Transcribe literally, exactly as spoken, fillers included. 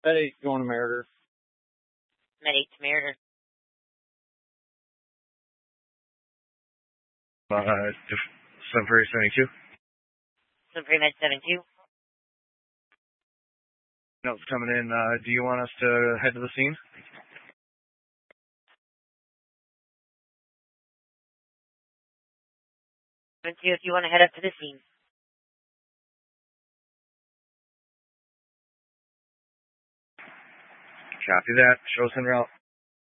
Med eight going to Meritor. Med eight to Meritor. Uh, seven three seventy-two. seven three Med seven two. Notes coming in. Uh, do you want us to head to the scene? seven two, if you want to head up to the scene. Copy that. Show us en route.